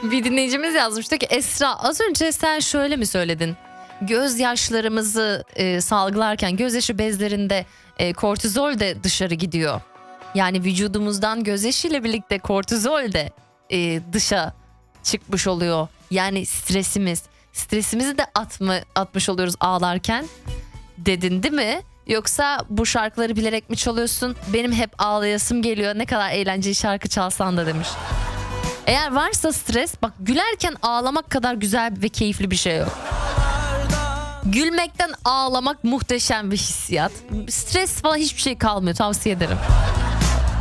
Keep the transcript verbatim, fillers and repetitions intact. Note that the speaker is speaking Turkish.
Bir dinleyicimiz yazmıştı ki Esra az önce sen şöyle mi söyledin? Gözyaşlarımızı e, salgılarken gözyaşı bezlerinde e, kortizol de dışarı gidiyor. Yani vücudumuzdan gözyaşıyla birlikte kortizol de e, dışa çıkmış oluyor. Yani stresimiz, stresimizi de atma, atmış oluyoruz ağlarken dedin değil mi? Yoksa bu şarkıları bilerek mi çalıyorsun? Benim hep ağlayasım geliyor ne kadar eğlenceli şarkı çalsan da demiş. Eğer varsa stres, bak gülerken ağlamak kadar güzel ve keyifli bir şey yok. Gülmekten ağlamak muhteşem bir hissiyat. Stres falan hiçbir şey kalmıyor, tavsiye ederim.